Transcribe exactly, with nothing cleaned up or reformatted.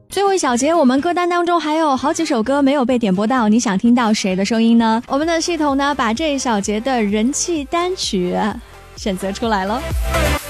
最后一小节我们歌单当中还有好几首歌没有被点播到，你想听到谁的声音呢？我们的系统呢把这一小节的人气单曲选择出来了。